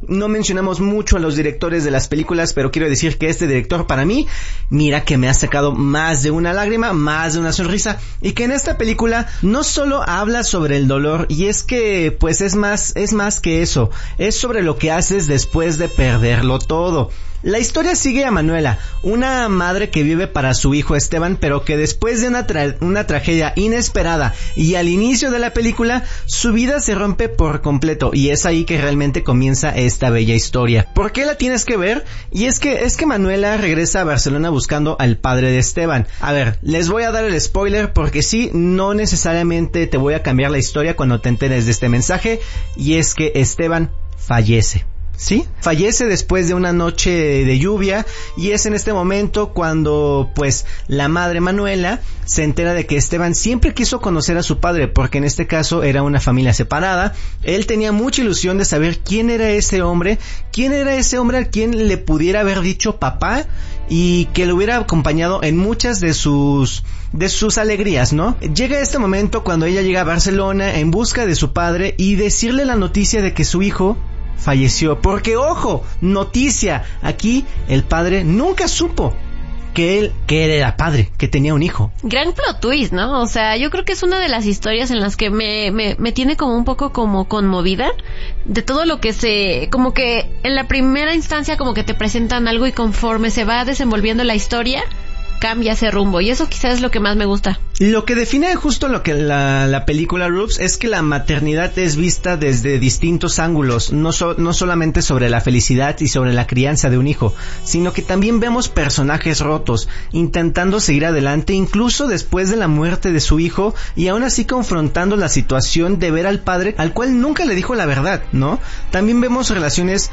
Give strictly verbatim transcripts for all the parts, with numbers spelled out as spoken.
No mencionamos mucho a los directores de las películas, pero quiero decir que este director para mí, mira que me ha sacado más de una lágrima, más de una sonrisa, y que en esta película no solo habla sobre el dolor, y es que pues es más, es más que eso, es sobre lo que haces después de perderlo todo. La historia sigue a Manuela, una madre que vive para su hijo Esteban, pero que después de una, tra- una tragedia inesperada y al inicio de la película, su vida se rompe por completo, y es ahí que realmente comienza esta bella historia. ¿Por qué la tienes que ver? Y es que, es que Manuela regresa a Barcelona buscando al padre de Esteban. A ver, les voy a dar el spoiler porque sí, no necesariamente te voy a cambiar la historia cuando te enteres de este mensaje, y es que Esteban fallece. ¿Sí? Fallece después de una noche de lluvia, y es en este momento cuando pues la madre Manuela se entera de que Esteban siempre quiso conocer a su padre, porque en este caso era una familia separada. Él tenía mucha ilusión de saber quién era ese hombre, quién era ese hombre al quien le pudiera haber dicho papá y que lo hubiera acompañado en muchas de sus de sus alegrías, ¿no? Llega este momento cuando ella llega a Barcelona en busca de su padre y decirle la noticia de que su hijo falleció, porque ojo, noticia, aquí el padre nunca supo que él, que él era padre, que tenía un hijo. Gran plot twist, ¿no? O sea, yo creo que es una de las historias en las que me, me, me tiene como un poco como conmovida de todo lo que se, como que en la primera instancia como que te presentan algo y conforme se va desenvolviendo la historia, cambia ese rumbo, y eso quizás es lo que más me gusta. Lo que define justo lo que la, la película Roots es que la maternidad es vista desde distintos ángulos, no, so, no solamente sobre la felicidad y sobre la crianza de un hijo, sino que también vemos personajes rotos, intentando seguir adelante incluso después de la muerte de su hijo, y aún así confrontando la situación de ver al padre al cual nunca le dijo la verdad, ¿no? También vemos relaciones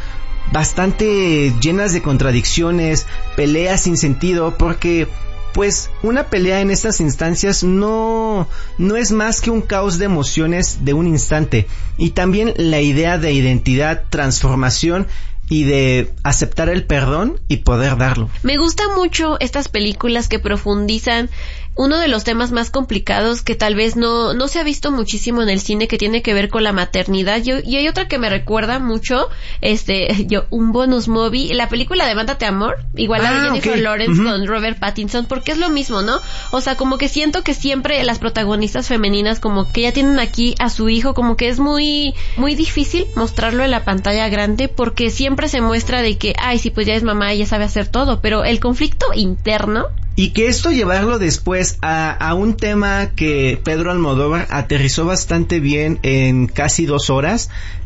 bastante llenas de contradicciones, peleas sin sentido, porque pues una pelea en estas instancias no no es más que un caos de emociones de un instante, y también la idea de identidad, transformación y de aceptar el perdón y poder darlo. Me gustan mucho estas películas que profundizan uno de los temas más complicados que tal vez no no se ha visto muchísimo en el cine, que tiene que ver con la maternidad. Yo, y hay otra que me recuerda mucho, este, yo, un bonus movie, la película Levántate Amor, igual la ah, de Jennifer okay. Lawrence uh-huh. con Robert Pattinson, porque es lo mismo, ¿no? O sea, como que siento que siempre las protagonistas femeninas como que ya tienen aquí a su hijo, como que es muy muy difícil mostrarlo en la pantalla grande, porque siempre se muestra de que, ay, sí, pues ya es mamá, ella sabe hacer todo, pero el conflicto interno. Y que esto llevarlo después a, a un tema que Pedro Almodóvar aterrizó bastante bien en casi dos horas,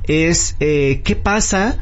es eh, ¿qué pasa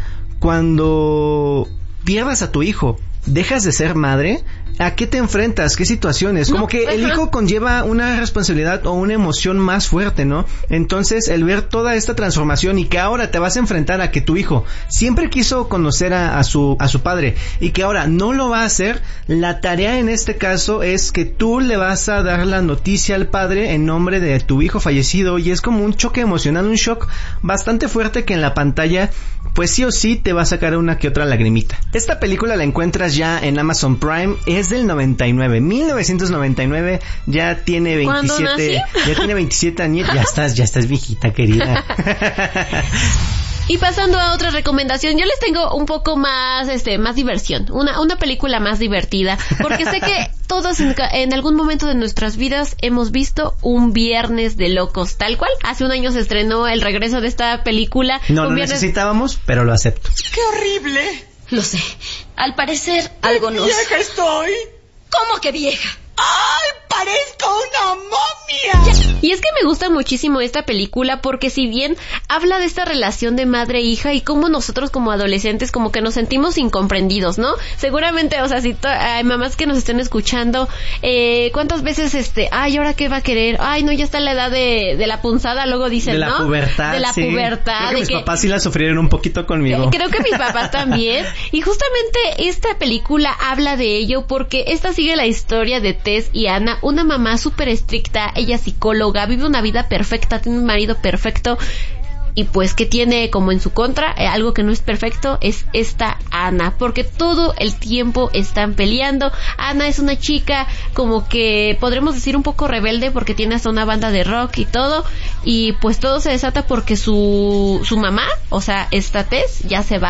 cuando pierdas a tu hijo? ¿Dejas de ser madre? ¿A qué te enfrentas? ¿Qué situaciones? Como que el hijo conlleva una responsabilidad o una emoción más fuerte, ¿no? Entonces, el ver toda esta transformación y que ahora te vas a enfrentar a que tu hijo siempre quiso conocer a, a su a su padre y que ahora no lo va a hacer, la tarea en este caso es que tú le vas a dar la noticia al padre en nombre de tu hijo fallecido, y es como un choque emocional, un shock bastante fuerte que en la pantalla pues sí o sí te va a sacar una que otra lagrimita. Esta película la encuentras ya en Amazon Prime, es del noventa y nueve, mil novecientos noventa y nueve, ya tiene veintisiete, ya tiene veintisiete años, ya estás, ya estás viejita, querida. Y pasando a otra recomendación, yo les tengo un poco más, este, más diversión, una, una película más divertida, porque sé que todos en, en algún momento de nuestras vidas hemos visto Un Viernes de Locos, tal cual. Hace un año se estrenó el regreso de esta película. No lo viernes... necesitábamos, pero lo acepto. ¡Qué horrible! Lo sé. Al parecer, algo nos... ¡Vieja estoy! ¿Cómo que vieja? ¡Ay, parezco una momia! Y es que me gusta muchísimo esta película porque si bien habla de esta relación de madre e hija y cómo nosotros como adolescentes como que nos sentimos incomprendidos, ¿no? Seguramente, o sea, si to- hay mamás que nos estén escuchando, eh, ¿cuántas veces este, ay, ¿ahora qué va a querer? Ay, no, ya está en la edad de, de la punzada, luego dicen, de la ¿no? pubertad, de la sí. pubertad. Creo que de mis que... papás sí la sufrieron un poquito conmigo. Creo que mis papás también. Y justamente esta película habla de ello porque esta sigue la historia de Tess y Ana, una mamá súper estricta, ella psicóloga, vive una vida perfecta, tiene un marido perfecto, y pues que tiene como en su contra eh, algo que no es perfecto, es esta Ana, porque todo el tiempo están peleando. Ana es una chica como que podremos decir un poco rebelde porque tiene hasta una banda de rock y todo, y pues todo se desata porque su su mamá, o sea, esta Tess, ya se va